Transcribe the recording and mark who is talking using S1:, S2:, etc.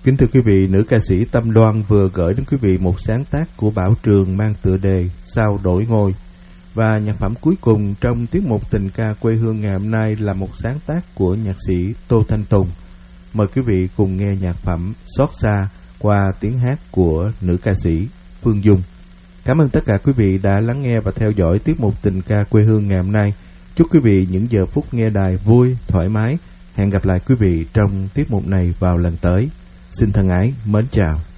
S1: Kính thưa quý vị, nữ ca sĩ Tâm Loan vừa gửi đến quý vị một sáng tác của Bảo Trường mang tựa đề Sao Đổi Ngôi. Và nhạc phẩm cuối cùng trong tiết mục tình ca quê hương ngày hôm nay là một sáng tác của nhạc sĩ Tô Thanh Tùng. Mời quý vị cùng nghe nhạc phẩm Xót Xa qua tiếng hát của nữ ca sĩ Phương Dung. Cảm ơn tất cả quý vị đã lắng nghe và theo dõi tiết mục tình ca quê hương ngày hôm nay. Chúc quý vị những giờ phút nghe đài vui, thoải mái. Hẹn gặp lại quý vị trong tiết mục này vào lần tới. Xin thân ái, mến chào.